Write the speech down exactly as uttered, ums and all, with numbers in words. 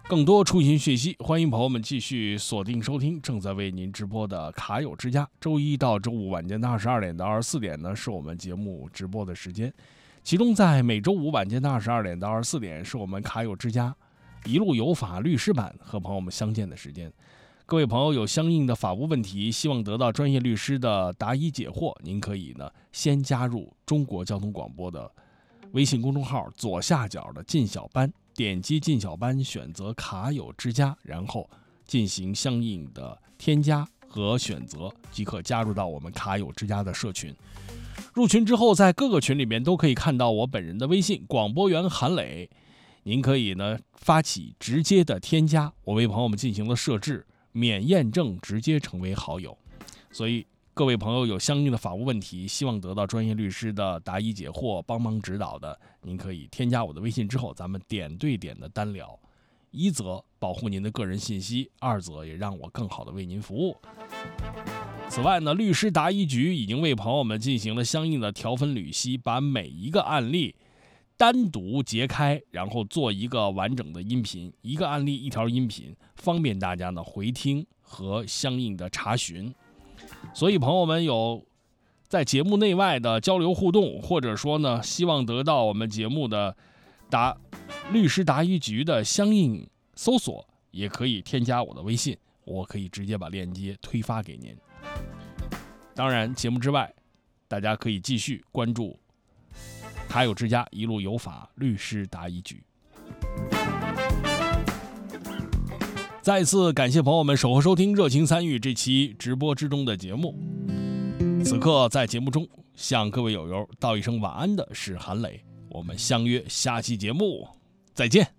更多出行讯息，欢迎朋友们继续锁定收听正在为您直播的卡友之家。周一到周五晚间的二十二点到二十四点呢，是我们节目直播的时间。其中在每周五晚间的二十二点到二十四点，是我们卡友之家一路有法律师版和朋友们相见的时间。各位朋友有相应的法务问题，希望得到专业律师的答疑解惑，您可以呢先加入中国交通广播的微信公众号左下角的进小班，点击进小班，选择卡友之家，然后进行相应的添加和选择，即可加入到我们卡友之家的社群。入群之后，在各个群里面都可以看到我本人的微信广播员韩磊，您可以呢发起直接的添加，我为朋友们进行了设置，免验证直接成为好友。所以各位朋友有相应的法务问题，希望得到专业律师的答疑解惑帮忙指导的，您可以添加我的微信之后，咱们点对点的单聊，一则保护您的个人信息，二则也让我更好的为您服务。此外呢，律师答疑局已经为朋友们进行了相应的条分缕析，把每一个案例单独截开，然后做一个完整的音频，一个案例一条音频，方便大家呢回听和相应的查询。所以朋友们有在节目内外的交流互动，或者说呢希望得到我们节目的答律师答疑局的相应搜索，也可以添加我的微信，我可以直接把链接推发给您。当然节目之外，大家可以继续关注卡友之家一路有法律师答疑局。再次感谢朋友们守候收听，热情参与这期直播之中的节目。此刻在节目中向各位友友道一声晚安的是韩磊，我们相约下期节目再见。